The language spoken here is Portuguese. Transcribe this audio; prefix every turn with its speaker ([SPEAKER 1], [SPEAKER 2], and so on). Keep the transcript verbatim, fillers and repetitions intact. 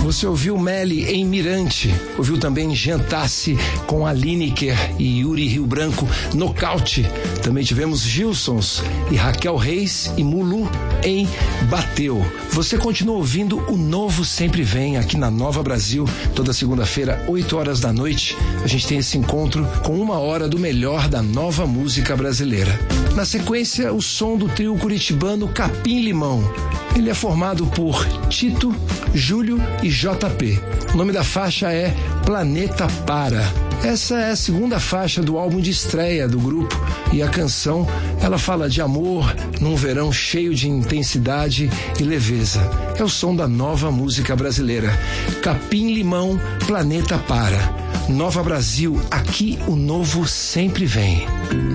[SPEAKER 1] Você ouviu Meli em Mirante, ouviu também Jantasse com a Lineker e Yuri Rio Branco, Nocaute. Também tivemos Gilsons e Raquel Reis e Mulu em Bateu. Você continua ouvindo o Novo Sempre Vem aqui na Nova Brasil, toda segunda-feira, oito horas da noite. A gente tem esse encontro com uma hora do melhor da nova música brasileira. Na sequência, o som do trio curitibano Capim Limão. Ele é formado por Tito, Júlio e J P. O nome da faixa é Planeta Para. Essa é a segunda faixa do álbum de estreia do grupo e a canção, ela fala de amor num verão cheio de intensidade e leveza. É o som da nova música brasileira. Capim Limão, Planeta Para. Nova Brasil, aqui o novo sempre vem.